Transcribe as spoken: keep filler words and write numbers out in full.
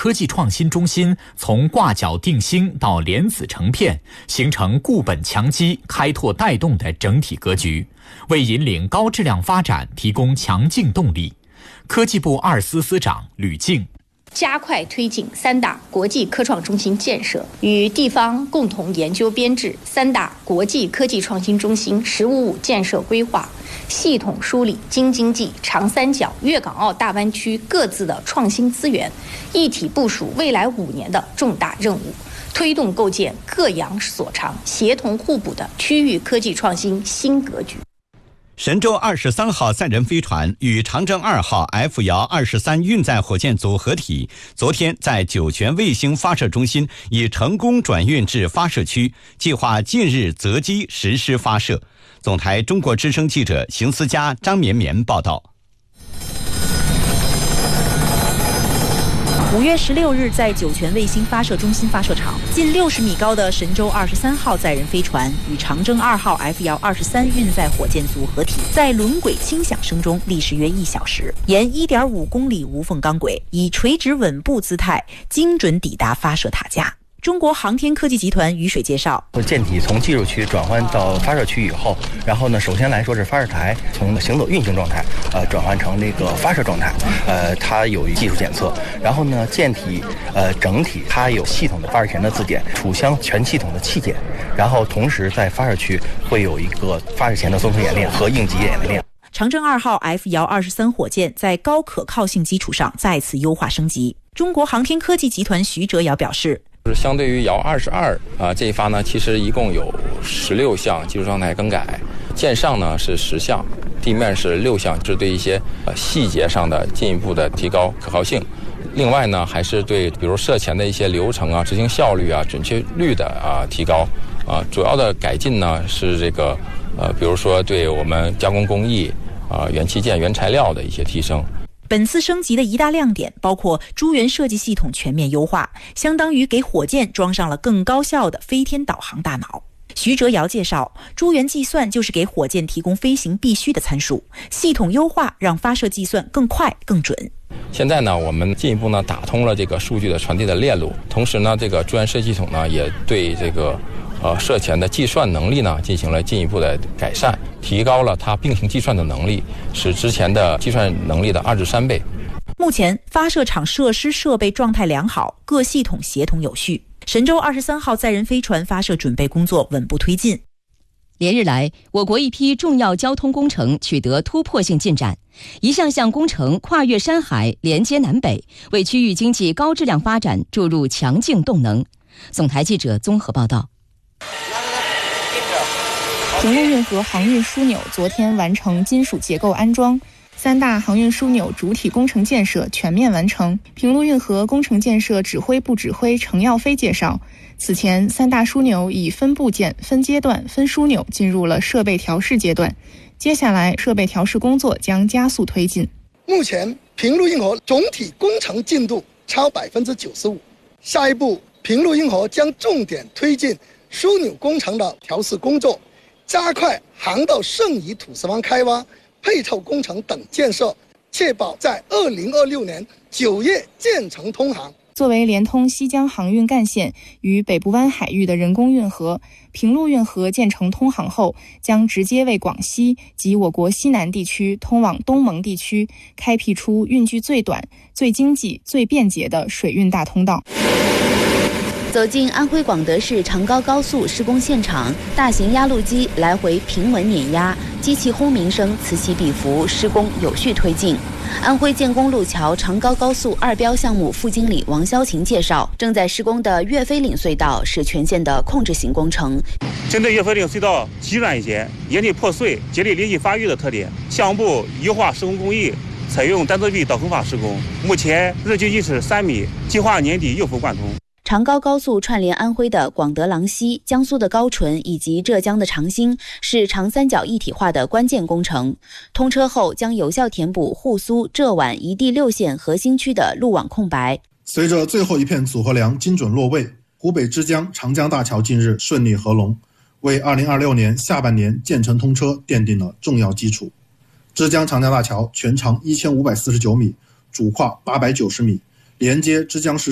科技创新中心从挂角定星到莲子成片，形成固本强基、开拓带动的整体格局，为引领高质量发展提供强劲动力。科技部二司司长吕静。 加快推进三大国际科创中心建设，与地方共同研究编制三大国际科技创新中心“十五五”建设规划，系统梳理京津冀、长三角、粤港澳大湾区各自的创新资源，一体部署未来五年的重大任务，推动构建各阳所长、协同互补的区域科技创新新格局。 神舟二十三号载人飞船与长征二号 F 遥二十三运载火箭组合体，昨天在酒泉卫星发射中心已成功转运至发射区，计划近日择机实施发射。总台中国之声记者邢思佳、张绵绵报道。 五月十六日，在酒泉卫星发射中心发射场，近六十米高的神舟二十三号载人飞船与长征二号 F 遥二十三运载火箭组合体，在轮轨轻响声中历时约一小时，沿一点五公里无缝钢轨，以垂直稳步姿态，精准抵达发射塔架。中国航天科技集团于水介绍， 舰体从技术区转换到发射区以后，然后呢，首先来说是发射台从行走运行状态，呃，转换成那个发射状态，呃，它有技术检测，然后呢，舰体呃整体它有系统的发射前的自检、储箱全系统的气检，然后同时在发射区会有一个发射前的综合演练和应急演练。 长征二号 F 遥二十三火箭在高可靠性基础上再次优化升级。中国航天科技集团徐哲尧表示， 就是相对于遥二十二啊这一发呢，其实一共有十六项技术状态更改，舰上呢是十项，地面是六项，是对一些呃细节上的进一步的提高可靠性。另外呢，还是对比如射前的一些流程啊、执行效率啊、准确率的啊提高啊。主要的改进呢是这个呃，比如说对我们加工工艺啊、元器件、原材料的一些提升。 本次升级的一大亮点包括珠源设计系统全面优化，相当于给火箭装上了更高效的飞天导航大脑。徐哲尧介绍，珠源计算就是给火箭提供飞行必须的参数，系统优化让发射计算更快更准。 现在呢，我们进一步呢打通了这个数据的传递的链路，同时呢，这个珠源设计系统呢也对这个呃射前的计算能力呢进行了进一步的改善，提高了它并行计算的能力，使之前的计算能力的二至三倍。 目前发射场设施设备状态良好，各系统协同有序。神舟二十三号载人飞船发射准备工作稳步推进。 连日来，我国一批重要交通工程取得突破性进展，一项项工程跨越山海，连接南北，为区域经济高质量发展注入强劲动能。总台记者综合报道。 平陆运河航运枢纽昨天完成金属结构安装，三大航运枢纽主体工程建设全面完成。平陆运河工程建设指挥部指挥程耀飞介绍，此前三大枢纽以分部件、分阶段、分枢纽进入了设备调试阶段，接下来设备调试工作将加速推进。 目前平陆运河总体工程进度超百分之九十五，下一步平陆运河将重点推进枢纽工程的调试工作，加快航道剩余土石方开挖、配套工程等建设，确保在二零二六年九月建成通航。 作为连通西江航运干线与北部湾海域的人工运河，平陆运河建成通航后，将直接为广西及我国西南地区通往东盟地区开辟出运距最短、最经济、最便捷的水运大通道。 走进安徽广德市长高高速施工现场，大型压路机来回平稳碾压，机器轰鸣声此起彼伏，施工有序推进。安徽建工路桥长高高速二标项目副经理王潇琴介绍，正在施工的岳飞岭隧道是全线的控制型工程。 针对岳飞岭隧道极软结、岩体破碎、节理连续发育的特点，项目部优化施工工艺，采用单侧壁导通法施工，目前日均计是三米，计划年底右幅贯通。 长高高速串联安徽的广德郎西、江苏的高淳以及浙江的长兴，是长三角一体化的关键工程。通车后将有效填补沪苏浙皖一地六县核心区的路网空白。 随着最后一片组合梁精准落位，湖北之江长江大桥近日顺利合龙，为二零二六年下半年建成通车奠定了重要基础。之江长江大桥全长一千五百四十九米，主跨八百九十米，连接之江市